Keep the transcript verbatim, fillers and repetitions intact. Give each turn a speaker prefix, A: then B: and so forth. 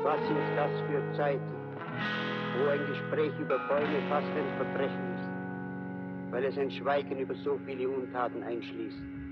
A: Was sind das für Zeiten, wo ein Gespräch über Bäume fast ein Verbrechen ist, weil es ein Schweigen über so viele Untaten einschließt.